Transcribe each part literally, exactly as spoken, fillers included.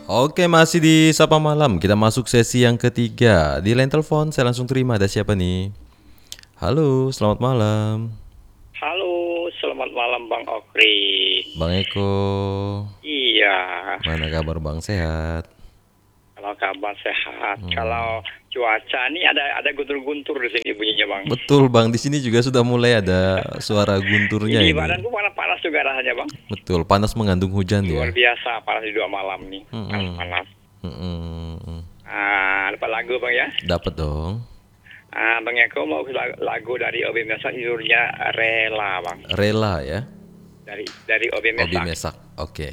Oke, masih di Sapa Malam. Kita masuk sesi yang ketiga. Di line telepon saya langsung terima, ada siapa nih? Halo, selamat malam. Halo, selamat malam Bang Okri. Bang Eko. Iya, Mana kabar Bang, sehat? kalau kabar sehat. Hmm. Kalau cuaca nih ada ada guntur-guntur di sini bunyinya Bang. Betul Bang, di sini juga sudah mulai ada suara gunturnya Ini ini. badanku panas-panas juga rasanya Bang. Betul, panas mengandung hujan Luar ya. biasa panas di dua malam nih. Mm-mm. Panas-panas. Mm-mm. Ah, dapat lagu Bang ya. Dapat dong. Ah, Bang Eko mau lagu, lagu dari Obi Mesak judulnya Rela Bang. Rela ya. Dari dari Obi Obi Mesak. Mesak. Oke.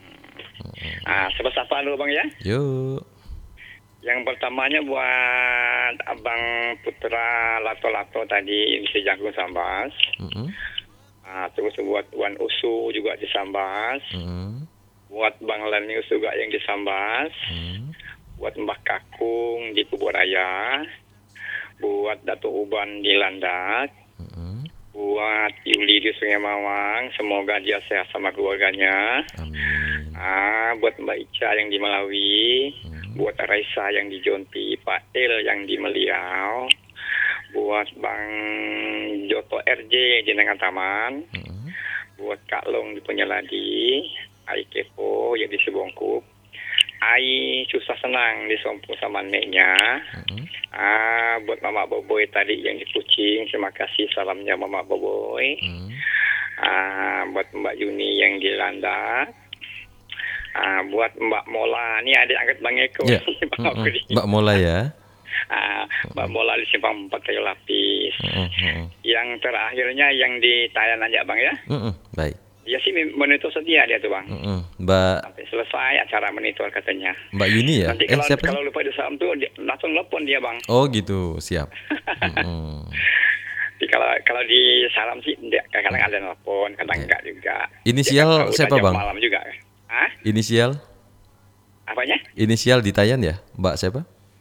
Ah, sebesar dulu Bang ya. Yuk. Yang pertamanya buat Abang Putra Lato-Lato tadi di Jagung Sambas. Mm-mm. Ah, terus buat Wan Usu juga di Sambas. Mm-mm. Buat Bang Lenius juga yang di Sambas. Mm-mm. Buat Mbah Kakung di Kuburaya. Buat Dato Uban di Landak. Mm-mm. Buat Yuli di Sungai Mawang. Semoga dia sehat sama keluarganya. Amin. Ah, buat Mbak Ica yang di Malawi. Buat Raisa yang di Jonti, Pak El yang di Meliau, buat Bang Joto R J di Nengan Taman, Mm-mm. buat Kak Long di Penyeladi, Ai Kepo yang di Sebongkup, Ai Susah Senang di Sompong sama neknya, Mm-mm. ah, buat Mama Boboy tadi yang di Kucing, terima kasih salamnya Mama Boboy, Mm. ah, buat Mbak Yuni yang di Landak. Ah, buat Mbak Mola, ini adik angkat Bang Eko. Ya. Bang Mm-mm. Okri. Mbak Mola ya. Ah, Mbak Mola di Simpang Empat Kayu Lapis. Mm-mm. Mm-mm. Yang terakhirnya yang di Thailand aja Bang ya. Mm-mm. Baik. Dia sih monitor setia dia tuh Bang. Mm-mm. Mbak Sampai selesai acara monitor katanya. Mbak Yuni ya. Nanti Eh kalau siapa? kalau lupa di salam tuh dia, langsung telepon dia Bang. Oh gitu, siap. Mm-mm. Jadi kalau kalau di salam sih dia, kadang ada telepon, kadang enggak juga. Inisial Dia kan siapa tahu Bang? malam juga. Hah? Inisial? Apanya? Inisial di Tayan ya, Mbak siapa?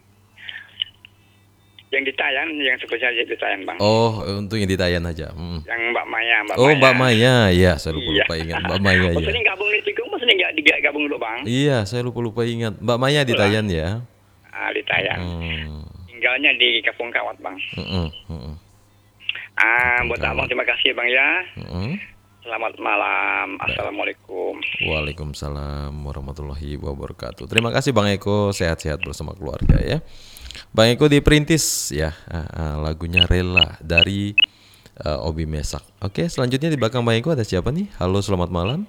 Yang di Thailand, yang spesial di Thailand Bang. Oh, untuk yang di Tayan aja. Mm. Yang Mbak Maya, Mbak Oh Maya. Mbak Maya, ya saya lupa Iya. lupa ingat Mbak Maya Oh, ya. sering gabung di Tikung, maksudnya nggak digabung dulu Bang? Iya, saya lupa lupa ingat Mbak Maya di Itulah. Tayan ya. Ah, di Thailand. Hmm. Tinggalnya di Kampung Kawat Bang. Mm-mm. Mm-mm. Ah, Kampung buat Kawat. Abang terima kasih Bang ya. Mm-mm. Selamat malam. Assalamualaikum. Waalaikumsalam warahmatullahi wabarakatuh. Terima kasih Bang Eko, sehat-sehat bersama keluarga ya. Bang Eko di Perintis ya, ah, ah, lagunya Rela dari uh, Obi Mesak. Oke, selanjutnya di belakang Bang Eko ada siapa nih? Halo, selamat malam.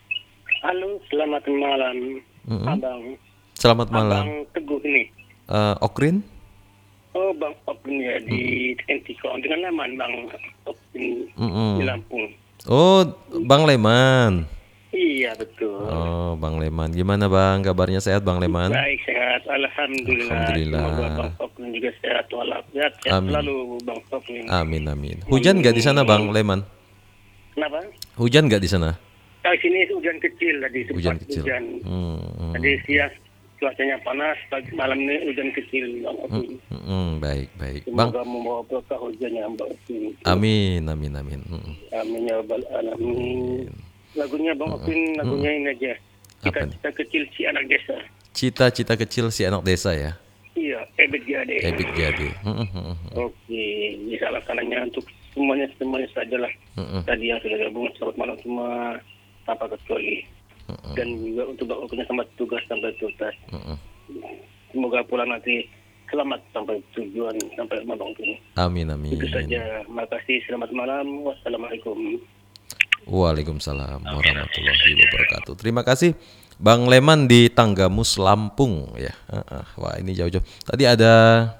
Halo, selamat malam, Mm-mm. Abang. Selamat malam. Abang Teguh ini. Uh, Okrin? Oh, Bang Opin ya di Tentiko. Dengan nama Bang Opin Mm-mm. di Lampung. Oh, Bang Leman. Iya, betul. Oh, Bang Leman. Gimana Bang? Kabarnya sehat Bang Leman? Baik, sehat. Alhamdulillah. Alhamdulillah. Semoga Bang Opin juga sehat walafiat. Sehat Amin. selalu, Bang Opin. Amin amin. Hujan nggak di sana Bang Leman? Kenapa? Hujan nggak di sana? Di sini hujan kecil tadi. sempat Hujan kecil. Hujan. Hmm, hmm. Tadi siang cuacanya panas, pagi malam ini hujan kecil, Bang Opin. Hmm, hmm, baik baik. Bang, Semoga membawa berkah hujannya, Bang Opin. amin amin amin. Hmm. Amin ya rabbal alamin. Lagunya Bang Opin, lagunya ini aja. Apa nih? Cita-cita kecil si anak desa. Cita-cita kecil si anak desa ya. Iya, Ebit Gade. Ebit Gade. Hmm, hmm, hmm. Oke, bisa laksananya untuk semuanya semuanya sajalah. Hmm, Tadi yang sudah gabung, selamat malam semua tanpa kecuali. Dan juga untuk Bang Opin selamat tugas sampai tuntas. hmm. Semoga pulang nanti selamat sampai tujuan sampai rumah Bang Opin. Amin amin. Itu saja. Makasih. Selamat malam. Wassalamualaikum. Waalaikumsalam warahmatullahi wabarakatuh. Terima kasih Bang Leman di Tanggamus Lampung ya. Ah, ah. Wah ini jauh-jauh. Tadi ada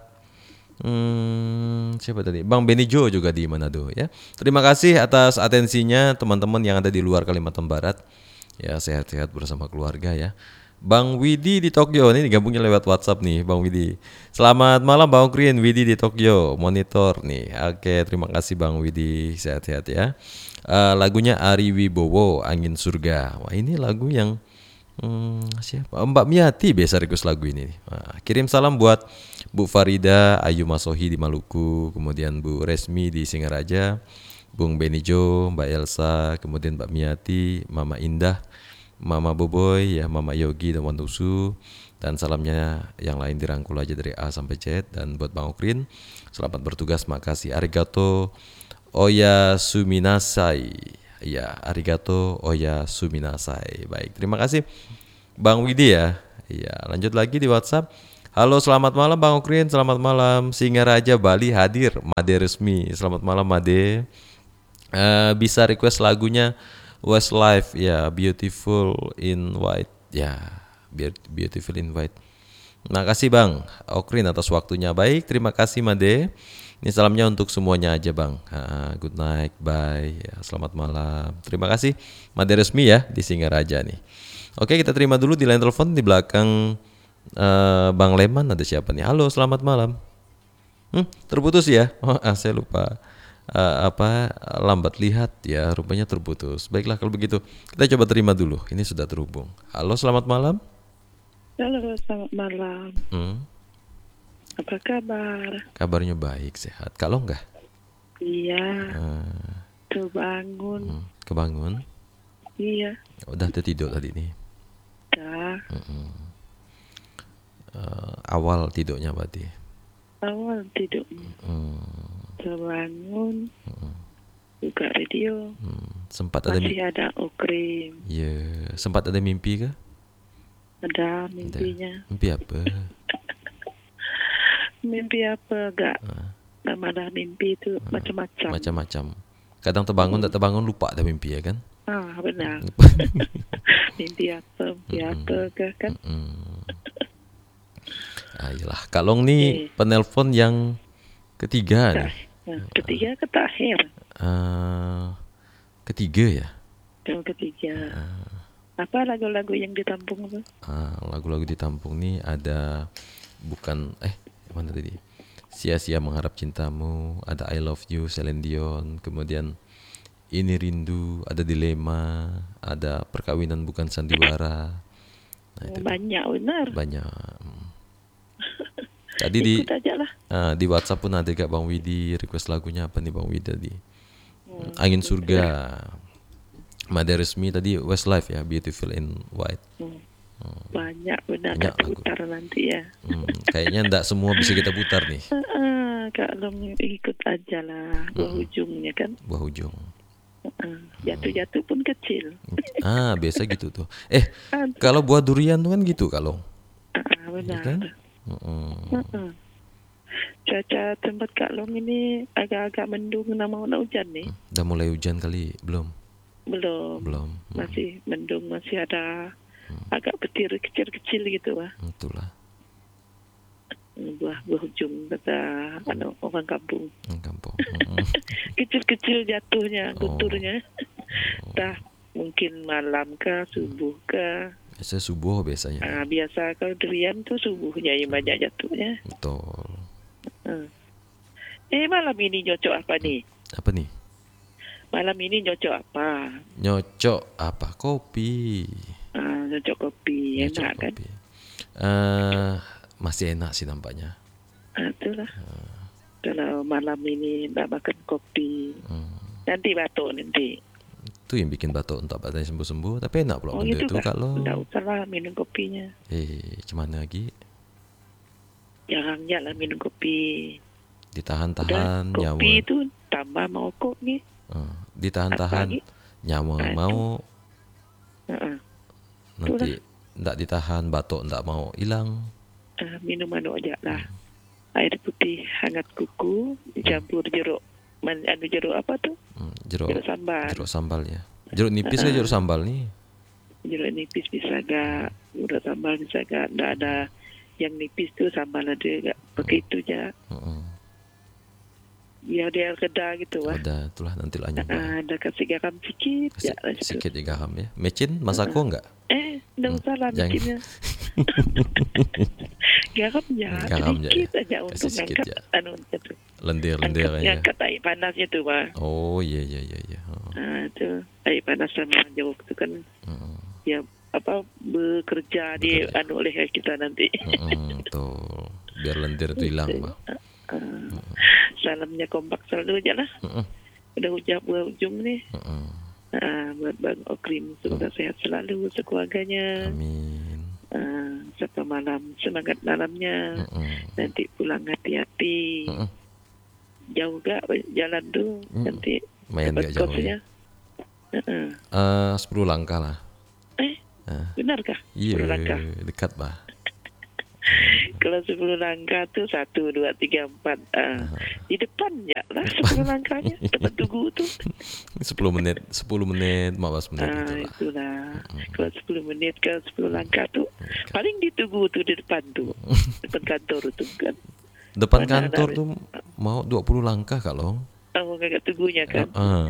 hmm, siapa tadi? Bang Benijo juga di Manado ya. Terima kasih atas atensinya teman-teman yang ada di luar Kalimantan Barat. Ya sehat-sehat bersama keluarga ya. Bang Widi di Tokyo ini gabungnya lewat WhatsApp nih Bang Widi. Selamat malam Bang Krin, Widi di Tokyo monitor nih. Oke terima kasih Bang Widi, sehat-sehat ya. Uh, lagunya Ari Wibowo Angin Surga. Wah ini lagu yang hmm, siapa? Mbak Miati biasa request lagu ini. Nah, kirim salam buat Bu Farida Ayu Masohi di Maluku, kemudian Bu Resmi di Singaraja, Bung Benijo, Mbak Elsa, kemudian Mbak Miati, Mama Indah Mama Boboy, ya Mama Yogi dan Wantusu. Dan salamnya yang lain dirangkul aja dari A sampai Z. Dan buat Bang Okrin, selamat bertugas, makasih. Arigato Oya Suminasai. Ya, arigato Oya Suminasai. Baik, terima kasih Bang Widi ya. Iya, lanjut lagi di WhatsApp. Halo, selamat malam Bang Okrin, selamat malam. Singaraja Bali hadir, Made resmi. Selamat malam Made. Eh, bisa request lagunya Westlife ya, Beautiful in White ya, Beau- Beautiful in White. Makasih Bang Okrin atas waktunya. Baik, terima kasih Made. Ini salamnya untuk semuanya aja Bang. Ah, good night, bye. Ya, selamat malam. Terima kasih Made resmi ya di Singaraja nih. Oke, kita terima dulu di line telepon di belakang eh, Bang Leman. Ada siapa nih? Halo, selamat malam. Hmm, terputus ya? Oh, ah, saya lupa. Eh, apa lambat lihat ya, rupanya terputus. Baiklah kalau begitu, kita coba terima dulu. Ini sudah terhubung. Halo, selamat malam. Halo, selamat malam. Hmm, Apa kabar? kabarnya baik, sehat. Kalau enggak, Iya, eh, terbangun. hmm, kebangun. Iya, Udah tertidur tadi nih. dah. Eh, awal tidurnya berarti. Awal tidur. Hmm, Terbangun. Buka radio. hmm. Sempat ada mi- Masih ada Okrim. ya, sempat ada mimpi kah? Ada Ada. mimpinya. Mimpi apa? Mimpi apa? Gak. Nama dah mimpi itu macam-macam. Macam-macam. Kadang terbangun, tak terbangun, lupa ada mimpi ya kan? Ah, benar. Mimpi apa? Mimpi apa kah kan? Hmm. Ah, iyalah. Kalong nih Eh. penelpon yang ketiga Tak. nih. Nah, ketiga ke terakhir. Ah, ketiga ya. Yang ketiga. Apa lagu-lagu yang ditampung tuh? Ah, lagu-lagu ditampung nih ada bukan eh mana tadi? Sia-sia mengharap cintamu, ada I Love You, Celine Dion, kemudian Ini Rindu, ada Dilema, ada Perkawinan Bukan Sandiwara. Nah, itu Banyak benar. banyak. Hmm. Tadi di Ikut aja lah. ah, di WhatsApp pun ada Kak Bang Widi request lagunya apa nih Bang Widi tadi? Angin Surga. Made resmi tadi Westlife ya, Beautiful in White. Hmm. Banyak benar Banyak tak lagu. putar nanti ya. Hmm, kayaknya enggak semua bisa kita putar nih. Ah, kalau ikut aja lah buah ujungnya kan. Buah ujung. Ah, jatuh-jatuh pun kecil. Ah, biasa gitu tuh. Eh, Ah, kalau buah durian tuh kan gitu kalau. ah, benar. kan? Mm-mm. Ah. Cuaca tempat Kak Long ini agak-agak mendung, nama nak hujan nih. Udah mulai hujan kali belum? Belum. Belum. Masih mendung, masih ada agak petir kecil-kecil gitu lah. Hmm, itulah. Buah buah ujung kata anu, orang kampung. Hmm, kampung. Mm-mm. Kecil-kecil jatuhnya, Oh. gunturnya. Dah mungkin malam kah, subuh kah. Biasa subuh biasanya. Ah, biasa kalau durian tuh subuhnya yang banyak jatuhnya. Betul. Ah. Eh malam ini cocok apa nih? Apa nih? Malam ini cocok apa? Nyocok apa? Kopi. Ah, cocok kopi, Nyocok enak kan? kopi. Eh, masih enak sih nampaknya. Ah, itulah. Kalau malam ini nak makan kopi, Hmm. nanti batuk nanti. Itu yang bikin batuk untuk badannya sembuh-sembuh. Tapi enak pula Oh benda gitu itu kah? kalau. Tidak usah lah minum kopinya. Eh, cuman lagi Jarang-jarang lah minum kopi. Udah, ditahan-tahan kopi nyawa. itu tambah mokok nih. Eh, ditahan-tahan Apalagi? nyawa Nah, itu. mau Ah, nanti ndak ditahan batuk ndak mau hilang. ah, minum anu aja lah. Air putih hangat kuku dicampur jeruk. Man, anu jeruk apa tuh? Hmm, jeruk Jeruk sambal. jeruk sambal ya. Jeruk nipis ya jeruk sambal nih. Jeruk nipis bisa gak? Jeruk sambal bisa gak? Nggak ada yang nipis tuh sambal ada gak? Pakai itu aja. Heeh. Biar dia reda gitu lah. Ada itulah nanti lah nyoba. Ah, ada kasih garam sedikit Kasih ya lah situ. sedikit ya garam ya. Mecin masako enggak? Eh, nggak usah lah Jangan. bikinnya. Garamnya Garamnya sedikit ya. aja untuk Kasih sedikit ngangkat ya. anu itu. Lendir-lendir Angkat, aja. ngangkat air panasnya tuh Pak. Oh iya iya iya iya. Oh. Nah, itu air panas sama jeruk itu kan Heeh. ya apa bekerja di Bekerja. anu oleh kita nanti. Heeh, tuh. Biar lendir itu hilang, Pak. Ah, salamnya kompak selalu aja lah. Heeh. Udah ujung ujung nih. Heeh. Ah, buat Bang Okrim semoga sehat selalu sekeluarganya. Amin. Ah, sampai malam semangat malamnya. Mm-mm. Nanti pulang hati-hati. Mm-mm. Jauh gak jalan tuh Mm. nanti Lumayan dapat gak jauh kosnya. ya. Heeh. Eh, sepuluh langkah lah. Eh, Ah. benarkah? Iya, sepuluh langkah. dekat bah. Kalau sepuluh langkah tuh satu, dua, tiga, empat. Ah. Di depannya lah sepuluh langkahnya. Tempat tugu tuh. sepuluh menit, sepuluh menit, lima belas menit Ah, gitu lah. itulah. Kalau sepuluh menit ke sepuluh langkah tuh. Paling ditunggu tuh di depan tuh. Depan kantor tuh kan. Depan Mana kantor ada- tuh mau dua puluh langkah kalau. Oh, nggak tunggunya kan. Ah.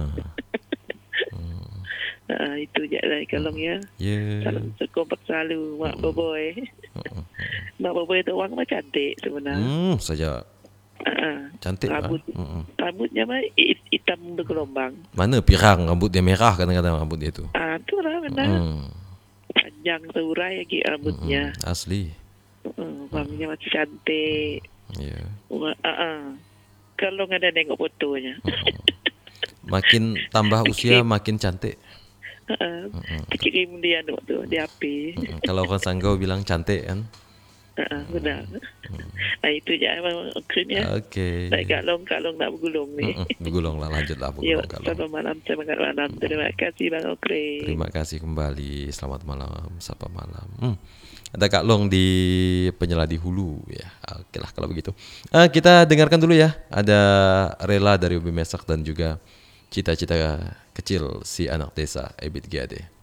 Ah, itu je lah kalong ya. Ya. Salam sekompak selalu, Mak Boboy. Mak Boboy tu orang mah cantik sebenarnya. Hmm, saja Ah, cantik lah. Rambut, Mm-mm. rambutnya mah hit- hitam bergelombang. Mana pirang rambut dia merah kadang-kadang rambut dia tu. Ah, tu lah benar. Hmm. Panjang terurai lagi rambutnya. Mm-mm. Asli. Uh, orangnya masih cantik. Ya. Wah, ah, ah. Kalau nggak ada nengok fotonya. Makin tambah usia makin cantik. Ah, ah. Kirim dia tu tu di H P. Mm, Kalau orang Sanggau bilang cantik kan. Ah, ah, benar. Ah, itu je memang akhirnya. Oke. Baik kalong kalong nak bergulung ni. Mm-mm. Bergulung lah, lanjutlah Ya, bergulung kalau. selamat malam, semangat malam. Terima kasih Bang Okri. Terima kasih kembali. Selamat malam, sapa malam. Hmm. Ada Kak Long di Penyeladi Hulu ya. Oke lah kalau begitu. Eh, kita dengarkan dulu ya. Ada Rela dari Ubi Mesak dan juga Cita-cita kecil si anak desa Ebit G A D.